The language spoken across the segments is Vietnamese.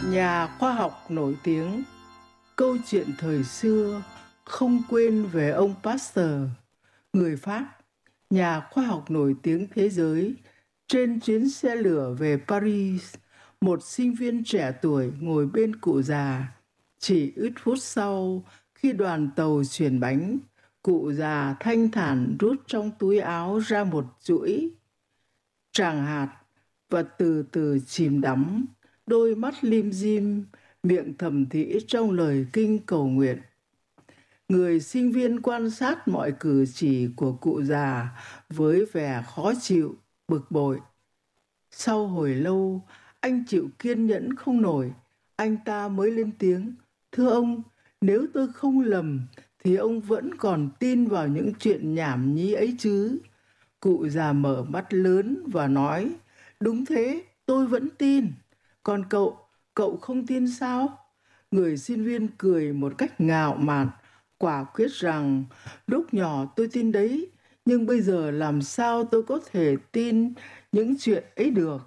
Nhà khoa học nổi tiếng, câu chuyện thời xưa không quên về ông Pasteur, người Pháp, nhà khoa học nổi tiếng thế giới. Trên chuyến xe lửa về Paris, một sinh viên trẻ tuổi ngồi bên cụ già. Chỉ ít phút sau, khi đoàn tàu chuyển bánh, cụ già thanh thản rút trong túi áo ra một chuỗi tràng hạt và từ từ chìm đắm, đôi mắt lim dim, miệng thầm thì trong lời kinh cầu nguyện. Người sinh viên quan sát mọi cử chỉ của cụ già với vẻ khó chịu, bực bội. Sau hồi lâu, anh chịu kiên nhẫn không nổi, anh ta mới lên tiếng: "Thưa ông, nếu tôi không lầm thì ông vẫn còn tin vào những chuyện nhảm nhí ấy chứ?" Cụ già mở mắt lớn và nói: "Đúng thế, tôi vẫn tin. Còn cậu, cậu không tin sao?" Người sinh viên cười một cách ngạo mạn, quả quyết rằng: "Lúc nhỏ tôi tin đấy, nhưng bây giờ làm sao tôi có thể tin những chuyện ấy được?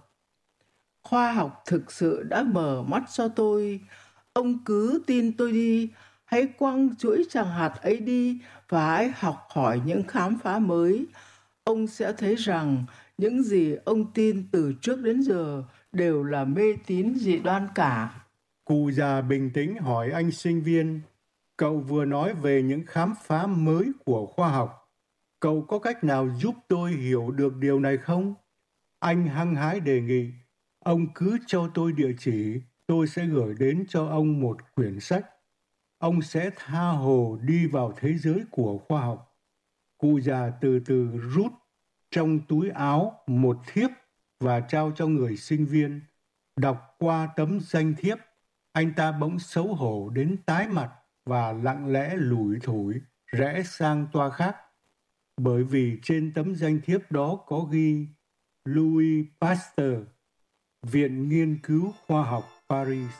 Khoa học thực sự đã mở mắt cho tôi. Ông cứ tin tôi đi, hãy quăng chuỗi tràng hạt ấy đi và hãy học hỏi những khám phá mới. Ông sẽ thấy rằng những gì ông tin từ trước đến giờ đều là mê tín dị đoan cả." Cụ già bình tĩnh hỏi anh sinh viên: "Cậu vừa nói về những khám phá mới của khoa học. Cậu có cách nào giúp tôi hiểu được điều này không?" Anh hăng hái đề nghị: "Ông cứ cho tôi địa chỉ, tôi sẽ gửi đến cho ông một quyển sách. Ông sẽ tha hồ đi vào thế giới của khoa học." Cụ già từ từ rút trong túi áo một thiếp và trao cho người sinh viên. Đọc qua tấm danh thiếp, anh ta bỗng xấu hổ đến tái mặt và lặng lẽ lủi thủi rẽ sang toa khác, bởi vì trên tấm danh thiếp đó có ghi Louis Pasteur, Viện Nghiên cứu Khoa học Paris.